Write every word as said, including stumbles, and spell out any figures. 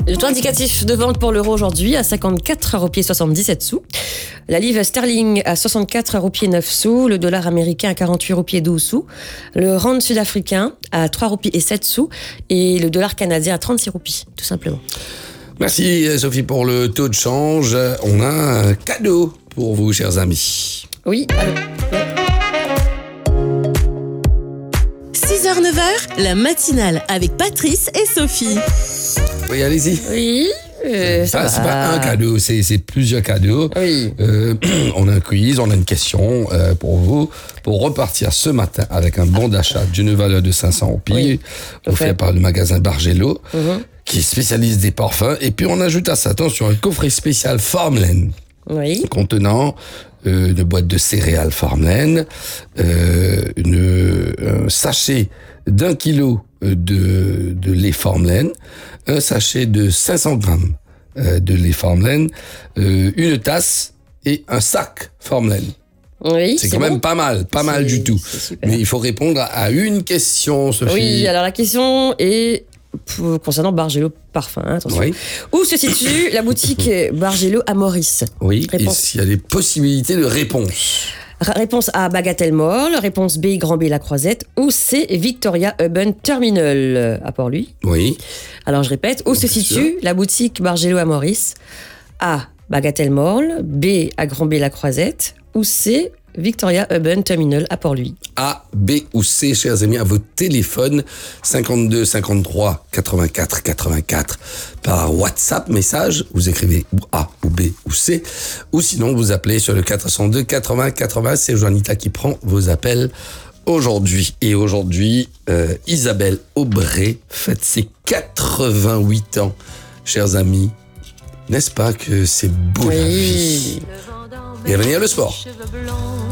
Le taux indicatif de vente pour l'euro aujourd'hui à cinquante-quatre euros soixante-dix-sept sous. La livre sterling à soixante-quatre euros neuf sous. Le dollar américain à quarante-huit euros douze sous. Le rand sud-africain à trois euros et sept sous. Et le dollar canadien à trente-six euros, tout simplement. Merci Sophie pour le taux de change. On a un cadeau pour vous, chers amis. Oui, alors... six heures neuf heures, la matinale avec Patrice et Sophie. Oui, allez-y. Oui, euh, ça Ah, va. c'est pas un cadeau, c'est, c'est plusieurs cadeaux. Oui. Euh, on a un quiz, on a une question euh, pour vous, pour repartir ce matin avec un bon d'achat d'une valeur de cinq cents euros, Oui, offert par le magasin Bargello, Mhm. qui spécialise des parfums. Et puis on ajoute à ça, attention, un coffret spécial Farmland, Oui. contenant euh, une boîte de céréales Farmland, euh, une, un sachet d'un kilo de, de lait Farmland, un sachet de cinq cents grammes euh, de lait Farmland, euh, une tasse et un sac Farmland. Oui, C'est, quand même bon. pas mal, pas mal C'est- du tout. c'est super. Mais il faut répondre à une question, Sophie. Oui, alors la question est pour- concernant Bargello Parfum. hein, attention. Oui. Où se situe la boutique Bargello à Maurice? Oui, et Réponse. s'il y a des possibilités de réponse. R- Réponse A, Bagatelle Mall. Réponse B, Grand B, La Croisette. Ou C, Victoria Urban Terminal à Port-Louis. Oui. Alors je répète, où se bien situe sûr. la boutique Bargello à Maurice? A, Bagatelle Mall. B, à Grand B, La Croisette. Ou C, Victoria Urban Terminal à Port-Louis. A, B ou C, chers amis, à vos téléphones, cinquante-deux cinquante-trois quatre-vingt-quatre quatre-vingt-quatre par WhatsApp, message, vous écrivez ou A ou B ou C, ou sinon vous appelez sur le quatre cent deux quatre-vingts quatre-vingts, c'est Joanita qui prend vos appels aujourd'hui. Et aujourd'hui, euh, Isabelle Aubray fête ses quatre-vingt-huit ans, chers amis. N'est-ce pas que c'est beau la vie? Oui. Et à venir le sport.